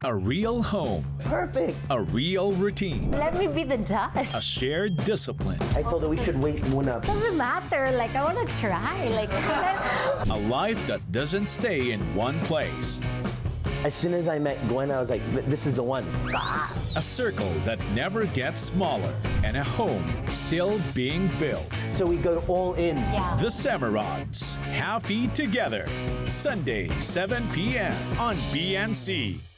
A real home, Perfect. a real routine, Let me be the judge. a shared discipline, I told her we should wait muna. Doesn't matter. Like, I want to try. Like, a life that doesn't stay in one place, As soon as I met Gwen, I was like, this is the one. a circle that never gets smaller, and a home still being built. So we go all in. yeah. The Samarods, happy together. Sunday, 7 p.m. on BNC.